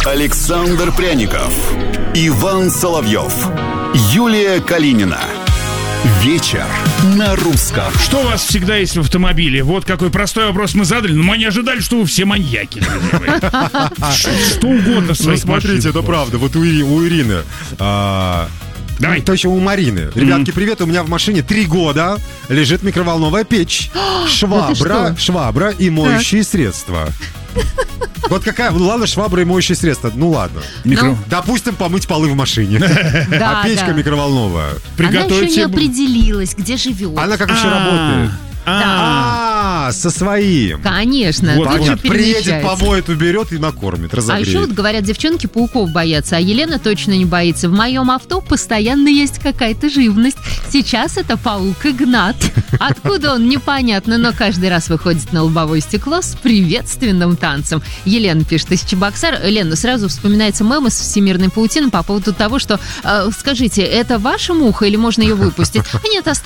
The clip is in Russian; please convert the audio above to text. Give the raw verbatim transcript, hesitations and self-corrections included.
Александр Пряников, Иван Соловьев, Юлия Калинина. Вечер на русском. Что у вас всегда есть в автомобиле? Вот какой простой вопрос мы задали, но мы не ожидали, что вы все маньяки. Что угодно в своих машинах. Смотрите, это правда. Вот у Ирины... Давай. Ну, точнее, у Марины. Ребятки, привет, у меня в машине три года лежит микроволновая печь, швабра, швабра и моющие средства. Вот какая, ну ладно, швабра и моющие средства, ну ладно. Микро... Допустим, помыть полы в машине. Да, а печка да. микроволновая. Она еще не определилась, где живет. Она как еще работает? А, со своим. Конечно. Вот, тут же приедет, помоет, уберет и накормит, разогреет. А еще вот говорят, девчонки пауков боятся, а Елена точно не боится. В моем авто постоянно есть какая-то живность. Сейчас это паук Игнат. Откуда он, непонятно, но каждый раз выходит на лобовое стекло с приветственным танцем. Елена пишет из Чебоксар. Лена, сразу вспоминается мем из всемирной паутины по поводу того, что, э, скажите, это ваша муха или можно ее выпустить? А нет,